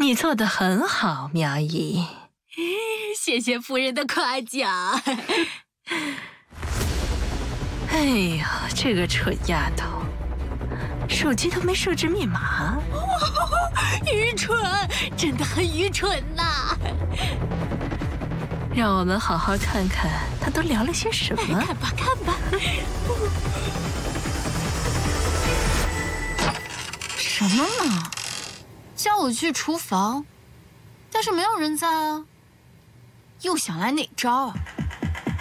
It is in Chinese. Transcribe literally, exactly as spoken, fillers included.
你做得很好，苗姨。 谢谢夫人的夸奖。 哎呀，这个蠢丫头，手机都没设置密码， 愚蠢，真的很愚蠢呐！ 让我们好好看看她都聊了些什么。 看吧，看吧。什么嘛？叫我去厨房，但是没有人在啊。又想来哪招啊？